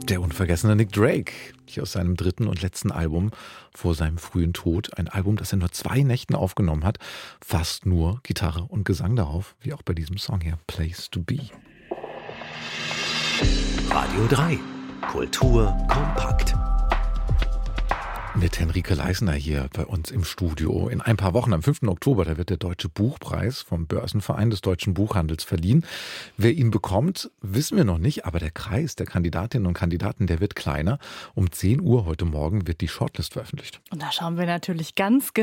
Der unvergessene Nick Drake, hier aus seinem dritten und letzten Album vor seinem frühen Tod. Ein Album, das er nur 2 Nächten aufgenommen hat. Fast nur Gitarre und Gesang darauf, wie auch bei diesem Song hier, Place to Be. Radio 3, Kultur kompakt. Mit Henrike Leisner hier bei uns im Studio. In ein paar Wochen, am 5. Oktober, da wird der Deutsche Buchpreis vom Börsenverein des deutschen Buchhandels verliehen. Wer ihn bekommt, wissen wir noch nicht, aber der Kreis der Kandidatinnen und Kandidaten, der wird kleiner. Um 10 Uhr heute Morgen wird die Shortlist veröffentlicht. Und da schauen wir natürlich ganz genau